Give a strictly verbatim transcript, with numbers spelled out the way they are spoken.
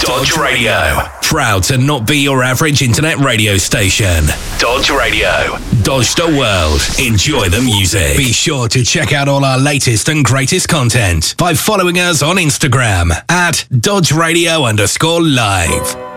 Dodge Radio. Proud to not be your average internet radio station. Dodge Radio. Dodge the world. Enjoy the music. Be sure to check out all our latest and greatest content by following us on Instagram at Dodge Radio underscore live.